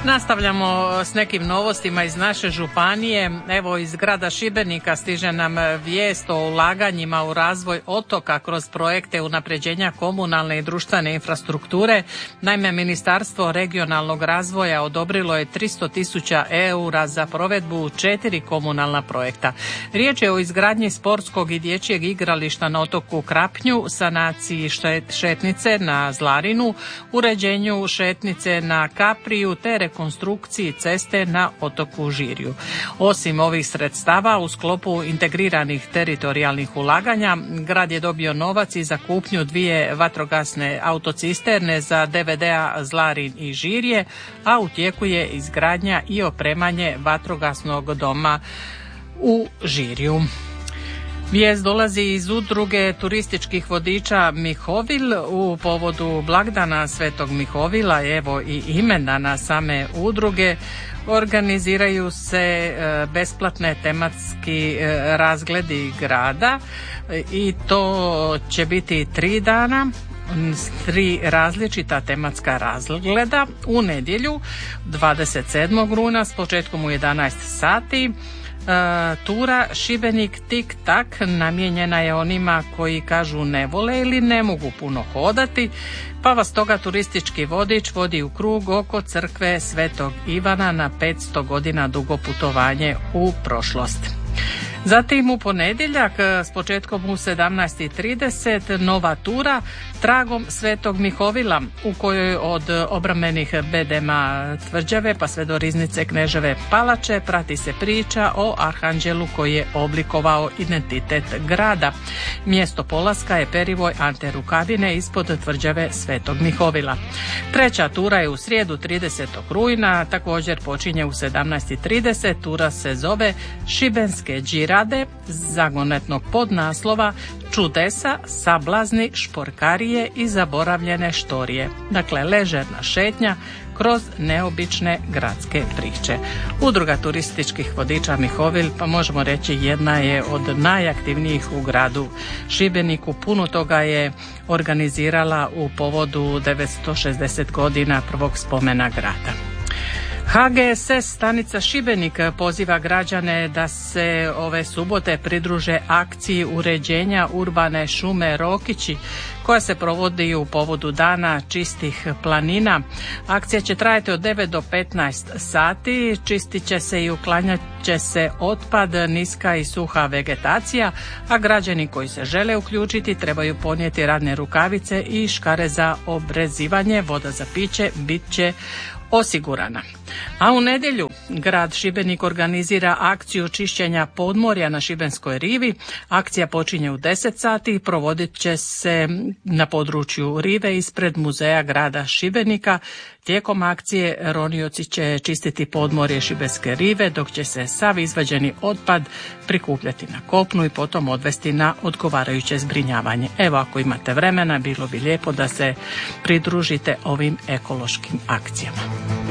Nastavljamo s nekim novostima iz naše županije. Evo, iz grada Šibenika stiže nam vijest o ulaganjima u razvoj otoka kroz projekte unapređenja komunalne i društvene infrastrukture. Naime, Ministarstvo regionalnog razvoja odobrilo je 300.000 eura za provedbu 4 komunalna projekta. Riječ je o izgradnji sportskog i dječjeg igrališta na otoku Krapnju, sanaciji šetnice na Zlarinu, uređenju šetnice na Kapriju te rekonstrukciji ceste na otoku Žirju. Osim ovih sredstava, u sklopu integriranih teritorijalnih ulaganja, grad je dobio novac i za kupnju 2 vatrogasne autocisterne za DVD-a Zlarin i Žirje, a u tijeku je izgradnja i opremanje vatrogasnog doma u Žirju. Vijest dolazi iz udruge turističkih vodiča Mihovil u povodu blagdana Svetog Mihovila, evo i imendana same udruge. Organiziraju se besplatne tematski razgledi grada i to će biti 3 dana. 3 različita tematska razgleda u nedjelju 27. rujna s početkom u 11 sati. Tura Šibenik Tik Tak namijenjena je onima koji kažu ne vole ili ne mogu puno hodati, pa vas toga turistički vodič vodi u krug oko crkve Svetog Ivana na 500 godina dugo putovanje u prošlost. Zatim u ponedjeljak s početkom u 17:30 nova tura tragom Svetog Mihovila u kojoj od obrambenih bedema Tvrđave pa sve do riznice Kneževe palače prati se priča o arhanđelu koji je oblikovao identitet grada. Mjesto polaska je perivoj ante Rukavine ispod Tvrđave Svetog Mihovila. Treća tura je u srijedu 30. rujna, također počinje u 17:30. Tura se zove Šibenske džirade zagonetnog podnaslova Čudesa, sablazni, šporkarije i zaboravljene štorije. Dakle, ležerna šetnja kroz neobične gradske priče. Udruga turističkih vodiča Mihovil, pa možemo reći jedna je od najaktivnijih u gradu Šibeniku. Puno toga je organizirala u povodu 960 godina prvog spomena grada. HGSS stanica Šibenik poziva građane da se ove subote pridruže akciji uređenja urbane šume Rokići koja se provodi u povodu dana čistih planina. Akcija će trajati od 9 do 15 sati, čistit će se i uklanjat će se otpad, niska i suha vegetacija, a građani koji se žele uključiti trebaju ponijeti radne rukavice i škare za obrezivanje, voda za piće bit će osigurana. A u nedjelju grad Šibenik organizira akciju čišćenja podmorja na Šibenskoj rivi. Akcija počinje u 10 sati i provodit će se na području rive ispred muzeja grada Šibenika. Tijekom akcije ronioci će čistiti podmorje Šibenske rive, dok će se sav izvađeni otpad prikupljati na kopnu i potom odvesti na odgovarajuće zbrinjavanje. Evo, ako imate vremena, bilo bi lijepo da se pridružite ovim ekološkim akcijama.